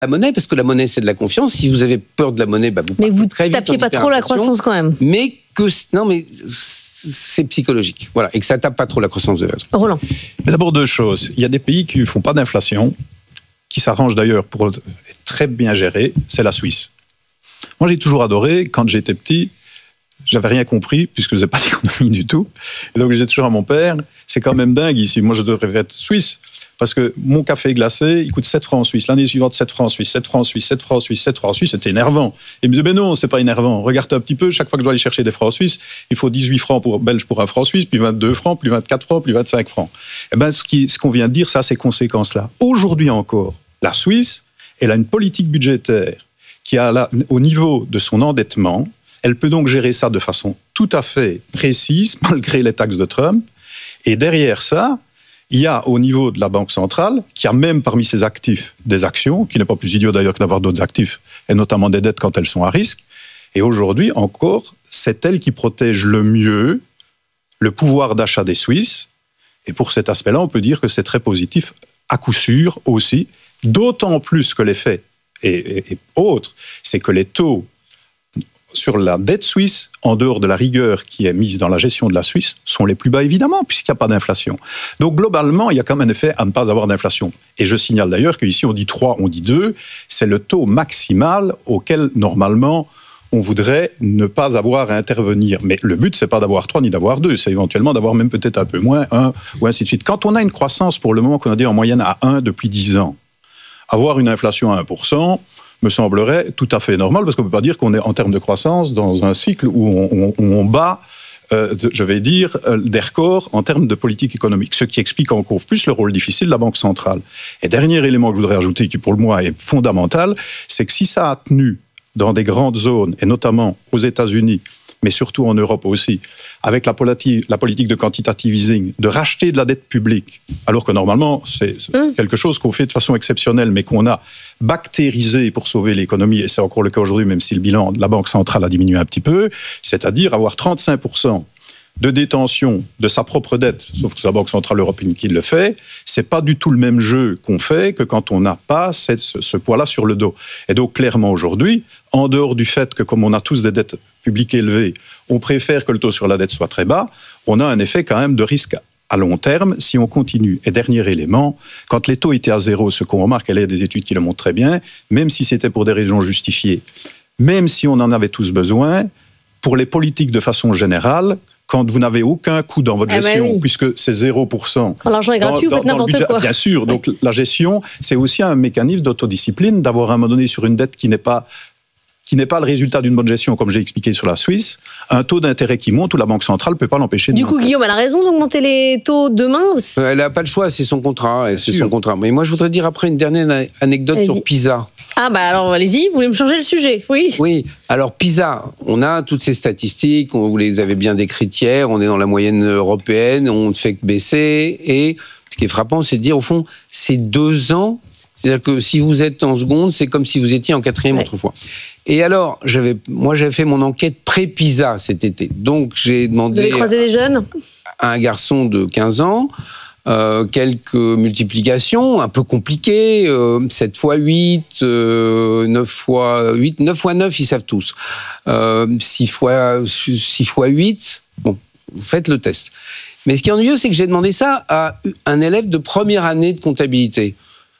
la monnaie, parce que la monnaie, c'est de la confiance. Si vous avez peur de la monnaie, vous mais vous très vite. tapiez pas trop la croissance quand même. Mais c'est psychologique. Voilà, et que ça tape pas trop la croissance de l'autre. Roland. Mais d'abord, deux choses. Il y a des pays qui ne font pas d'inflation, qui s'arrangent d'ailleurs pour être très bien gérés, c'est la Suisse. Moi, j'ai toujours adoré, quand j'étais petit, j'avais rien compris, puisque je ne faisais pas d'économie du tout. Et donc, je disais toujours à mon père, c'est quand même dingue ici, moi je devrais être suisse, parce que mon café glacé, il coûte 7 francs en Suisse. L'année suivante, 7 francs en Suisse, 7 francs en Suisse, 7 francs en Suisse, 7 francs en Suisse, c'était énervant. Et il me disait, mais non, c'est pas énervant. Regarde un petit peu, chaque fois que je dois aller chercher des francs en Suisse, il faut 18 francs belges pour un franc suisse, puis 22 francs, puis 24 francs, puis 25 francs. Eh ben, ce qu'on vient de dire, ça a ces conséquences-là. Aujourd'hui encore, la Suisse, elle a une politique budgétaire qui a là, au niveau de son endettement, elle peut donc gérer ça de façon tout à fait précise, malgré les taxes de Trump. Et derrière ça, il y a au niveau de la Banque centrale, qui a même parmi ses actifs des actions, qui n'est pas plus idiot d'ailleurs que d'avoir d'autres actifs, et notamment des dettes quand elles sont à risque. Et aujourd'hui encore, c'est elle qui protège le mieux le pouvoir d'achat des Suisses. Et pour cet aspect-là, on peut dire que c'est très positif, à coup sûr aussi, d'autant plus que l'effet est autre, c'est que les taux sur la dette suisse, en dehors de la rigueur qui est mise dans la gestion de la Suisse, sont les plus bas, évidemment, puisqu'il n'y a pas d'inflation. Donc, globalement, il y a quand même un effet à ne pas avoir d'inflation. Et je signale d'ailleurs qu'ici, on dit 3, on dit 2, c'est le taux maximal auquel, normalement, on voudrait ne pas avoir à intervenir. Mais le but, c'est pas d'avoir 3 ni d'avoir 2, c'est éventuellement d'avoir même peut-être un peu moins, 1, ou ainsi de suite. Quand on a une croissance, pour le moment, qu'on a dit en moyenne à 1 depuis 10 ans, avoir une inflation à 1%, me semblerait tout à fait normal, parce qu'on ne peut pas dire qu'on est en termes de croissance dans un cycle où on bat, je vais dire, des records en termes de politique économique, ce qui explique encore plus le rôle difficile de la Banque centrale. Et dernier élément que je voudrais ajouter, qui pour moi est fondamental, c'est que si ça a tenu dans des grandes zones, et notamment aux États-Unis, mais surtout en Europe aussi, avec la politique de quantitative easing, de racheter de la dette publique, alors que normalement, c'est quelque chose qu'on fait de façon exceptionnelle, mais qu'on a bactérisé pour sauver l'économie, et c'est encore le cas aujourd'hui, même si le bilan de la Banque centrale a diminué un petit peu, c'est-à-dire avoir 35% de détention de sa propre dette, sauf que c'est la Banque centrale européenne qui le fait, c'est pas du tout le même jeu qu'on fait que quand on n'a pas ce poids-là sur le dos. Et donc, clairement, aujourd'hui, en dehors du fait que, comme on a tous des dettes publiques élevées, on préfère que le taux sur la dette soit très bas, on a un effet quand même de risque à long terme si on continue. Et dernier élément, quand les taux étaient à 0, ce qu'on remarque, il y a des études qui le montrent très bien, même si c'était pour des raisons justifiées, même si on en avait tous besoin, pour les politiques de façon générale, quand vous n'avez aucun coût dans votre gestion, puisque c'est 0%. Quand l'argent est gratuit, vous faites n'importe quoi. Bien sûr, donc la gestion, c'est aussi un mécanisme d'autodiscipline, d'avoir à un moment donné sur une dette qui n'est pas le résultat d'une bonne gestion, comme j'ai expliqué sur la Suisse, un taux d'intérêt qui monte où la Banque centrale ne peut pas l'empêcher de monter. Du coup, Guillaume, elle a raison d'augmenter les taux demain. Elle n'a pas le choix, c'est son contrat. Mais moi, je voudrais dire après une dernière anecdote sur PISA. Ah bah alors, allez-y, vous voulez me changer le sujet, oui. Oui, alors PISA, on a toutes ces statistiques, vous les avez bien décrites hier, on est dans la moyenne européenne, on ne fait que baisser, et ce qui est frappant, c'est de dire, au fond, c'est 2 ans, c'est-à-dire que si vous êtes en seconde, c'est comme si vous étiez en 4e autrefois. Et alors, j'avais fait mon enquête pré-PISA cet été. Donc, j'ai demandé... Vous avez croisé des jeunes ? À un garçon de 15 ans, quelques multiplications un peu compliquées, 7 x 8, 9 x 8, 9 x 9, ils savent tous. 6 x 8, bon, vous faites le test. Mais ce qui est ennuyeux, c'est que j'ai demandé ça à un élève de première année de comptabilité.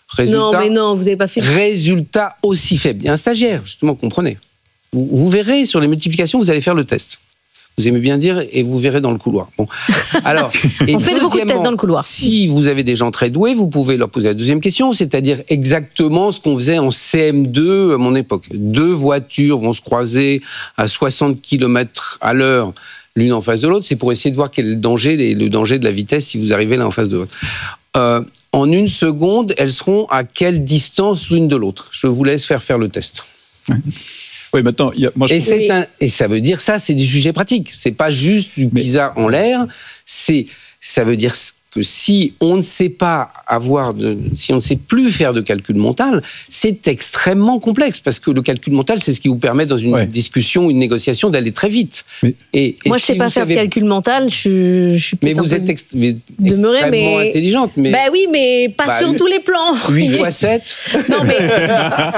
Non, vous n'avez pas fait... Résultat aussi faible. Il y a un stagiaire, justement, comprenez. Vous verrez sur les multiplications, vous allez faire le test. Vous aimez bien dire, et vous verrez dans le couloir. Bon. Alors, on fait beaucoup de tests dans le couloir. Si vous avez des gens très doués, vous pouvez leur poser la deuxième question, c'est-à-dire exactement ce qu'on faisait en CM2 à mon époque. 2 voitures vont se croiser à 60 km à l'heure, l'une en face de l'autre. C'est pour essayer de voir quel est le danger de la vitesse si vous arrivez là en face de l'autre. En 1 seconde, elles seront à quelle distance l'une de l'autre ? Je vous laisse faire le test. Oui, maintenant, et ça veut dire ça, c'est du sujet pratique. C'est pas juste du PISA en l'air. Ça veut dire que si on ne sait pas si on ne sait plus faire de calcul mental, c'est extrêmement complexe parce que le calcul mental, c'est ce qui vous permet dans une discussion, une négociation d'aller très vite. Moi, je ne sais pas faire de calcul mental. Je suis mais vous êtes extrêmement intelligente. Bah oui, mais pas sur tous les plans. 8 x 7. Non, mais